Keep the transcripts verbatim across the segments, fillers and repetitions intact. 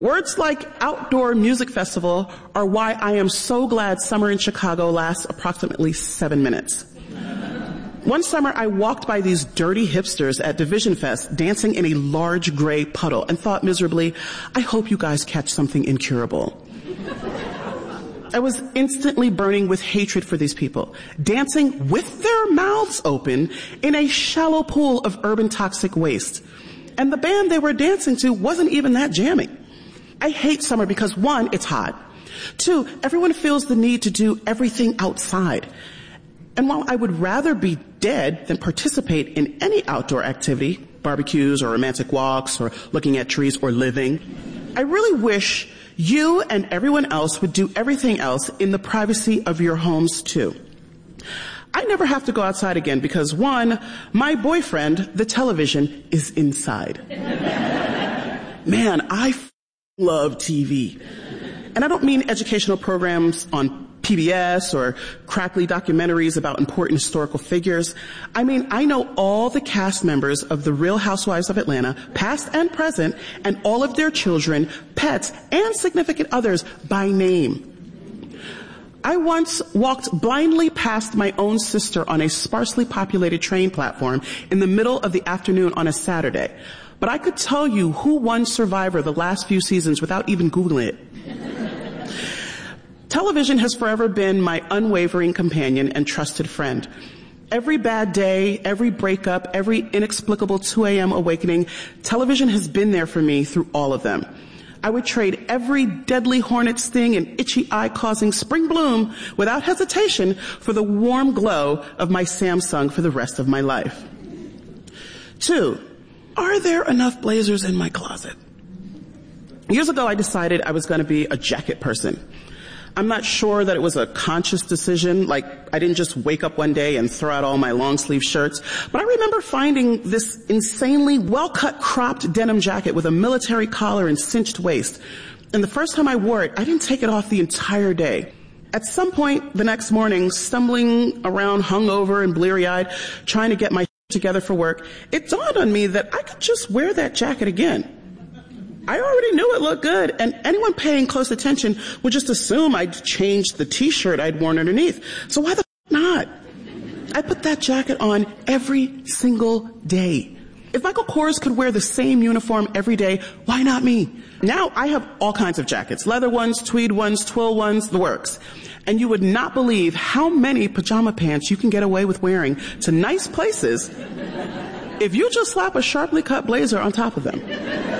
Words like outdoor music festival are why I am so glad summer in Chicago lasts approximately seven minutes. One summer, I walked by these dirty hipsters at Division Fest dancing in a large gray puddle and thought miserably, I hope you guys catch something incurable. I was instantly burning with hatred for these people, dancing with their mouths open in a shallow pool of urban toxic waste. And the band they were dancing to wasn't even that jammy. I hate summer because, one, it's hot. Two, everyone feels the need to do everything outside. And while I would rather be dead than participate in any outdoor activity, barbecues or romantic walks or looking at trees or living, I really wish you and everyone else would do everything else in the privacy of your homes too. I never have to go outside again because, one, my boyfriend, the television, is inside. Man, I f- love T V. And I don't mean educational programs on P B S or crackly documentaries about important historical figures. I mean, I know all the cast members of The Real Housewives of Atlanta, past and present, and all of their children, pets, and significant others by name. I once walked blindly past my own sister on a sparsely populated train platform in the middle of the afternoon on a Saturday. But I could tell you who won Survivor the last few seasons without even Googling it. Television has forever been my unwavering companion and trusted friend. Every bad day, every breakup, every inexplicable two a.m. awakening, television has been there for me through all of them. I would trade every deadly hornet sting and itchy eye-causing spring bloom without hesitation for the warm glow of my Samsung for the rest of my life. Two, are there enough blazers in my closet? Years ago, I decided I was going to be a jacket person. I'm not sure that it was a conscious decision, like I didn't just wake up one day and throw out all my long sleeve shirts, but I remember finding this insanely well-cut cropped denim jacket with a military collar and cinched waist. And the first time I wore it, I didn't take it off the entire day. At some point the next morning, stumbling around hungover and bleary-eyed, trying to get my together for work, it dawned on me that I could just wear that jacket again. I already knew it looked good, and anyone paying close attention would just assume I'd changed the t-shirt I'd worn underneath. So why the f*** not? I put that jacket on every single day. If Michael Kors could wear the same uniform every day, why not me? Now I have all kinds of jackets, leather ones, tweed ones, twill ones, the works. And you would not believe how many pajama pants you can get away with wearing to nice places if you just slap a sharply cut blazer on top of them.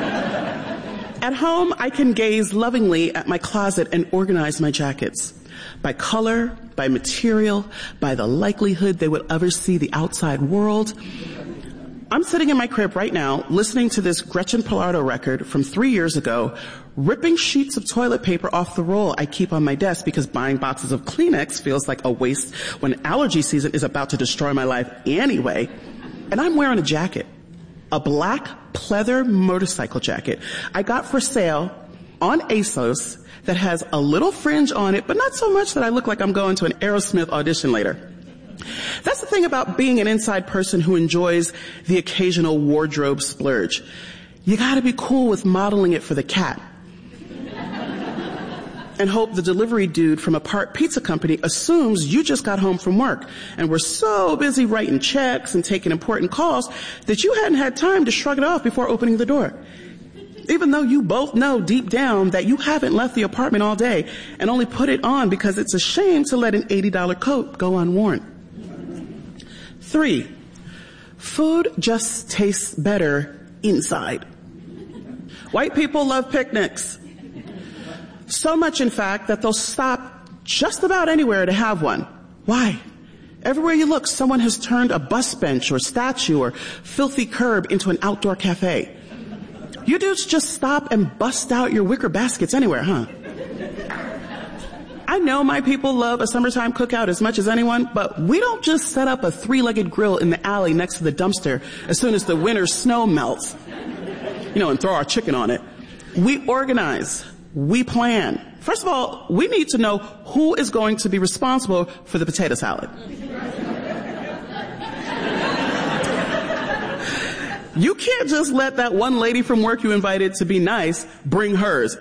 At home, I can gaze lovingly at my closet and organize my jackets. By color, by material, by the likelihood they would ever see the outside world. I'm sitting in my crib right now, listening to this Gretchen Pillardo record from three years ago, ripping sheets of toilet paper off the roll I keep on my desk because buying boxes of Kleenex feels like a waste when allergy season is about to destroy my life anyway. And I'm wearing a jacket. A black pleather motorcycle jacket I got for sale on ASOS that has a little fringe on it, but not so much that I look like I'm going to an Aerosmith audition later. That's the thing about being an inside person who enjoys the occasional wardrobe splurge. You gotta be cool with modeling it for the cat. And hope the delivery dude from a Park Pizza Company assumes you just got home from work and were so busy writing checks and taking important calls that you hadn't had time to shrug it off before opening the door. Even though you both know deep down that you haven't left the apartment all day and only put it on because it's a shame to let an eighty dollars coat go unworn. Three, food just tastes better inside. White people love picnics. So much, in fact, that they'll stop just about anywhere to have one. Why? Everywhere you look, someone has turned a bus bench or statue or filthy curb into an outdoor cafe. You dudes just stop and bust out your wicker baskets anywhere, huh? I know my people love a summertime cookout as much as anyone, but we don't just set up a three-legged grill in the alley next to the dumpster as soon as the winter snow melts, you know, and throw our chicken on it. We organize. We plan. First of all, we need to know who is going to be responsible for the potato salad. You can't just let that one lady from work you invited to be nice bring hers.